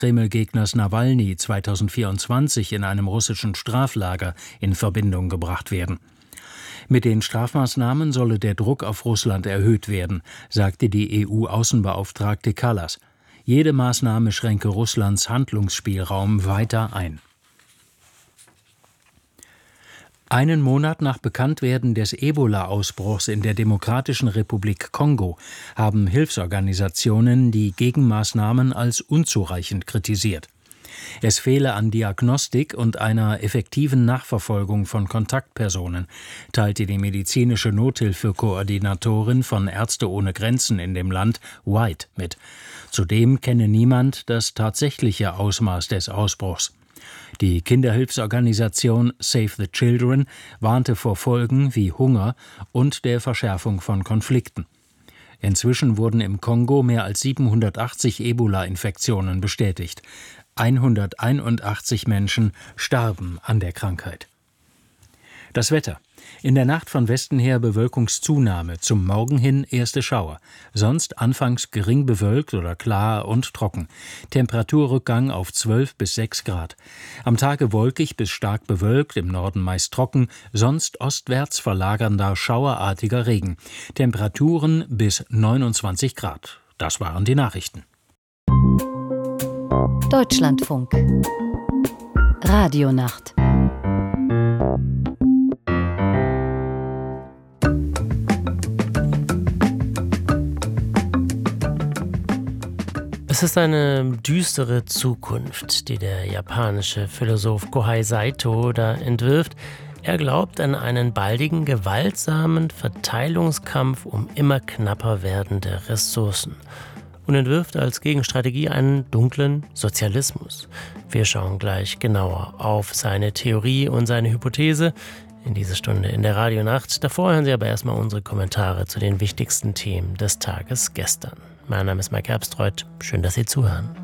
Kreml-Gegners Nawalny 2024 in einem russischen Straflager in Verbindung gebracht werden. Mit den Strafmaßnahmen solle der Druck auf Russland erhöht werden, sagte die EU-Außenbeauftragte Kallas. Jede Maßnahme schränke Russlands Handlungsspielraum weiter ein. Einen Monat nach Bekanntwerden des Ebola-Ausbruchs in der Demokratischen Republik Kongo haben Hilfsorganisationen die Gegenmaßnahmen als unzureichend kritisiert. Es fehle an Diagnostik und einer effektiven Nachverfolgung von Kontaktpersonen, teilte die medizinische Nothilfekoordinatorin von Ärzte ohne Grenzen in dem Land, White, mit. Zudem kenne niemand das tatsächliche Ausmaß des Ausbruchs. Die Kinderhilfsorganisation Save the Children warnte vor Folgen wie Hunger und der Verschärfung von Konflikten. Inzwischen wurden im Kongo mehr als 780 Ebola-Infektionen bestätigt. 181 Menschen starben an der Krankheit. Das Wetter. In der Nacht von Westen her Bewölkungszunahme, zum Morgen hin erste Schauer. Sonst anfangs gering bewölkt oder klar und trocken. Temperaturrückgang auf 12 bis 6 Grad. Am Tage wolkig bis stark bewölkt, im Norden meist trocken, sonst ostwärts verlagernder schauerartiger Regen. Temperaturen bis 29 Grad. Das waren die Nachrichten. Deutschlandfunk. Radionacht. Es ist eine düstere Zukunft, die der japanische Philosoph Kohei Saito da entwirft. Er glaubt an einen baldigen, gewaltsamen Verteilungskampf um immer knapper werdende Ressourcen und entwirft als Gegenstrategie einen dunklen Sozialismus. Wir schauen gleich genauer auf seine Theorie und seine Hypothese in dieser Stunde in der Radionacht. Davor hören Sie aber erstmal unsere Kommentare zu den wichtigsten Themen des Tages gestern. Mein Name ist Mike Herbstreuth. Schön, dass Sie zuhören.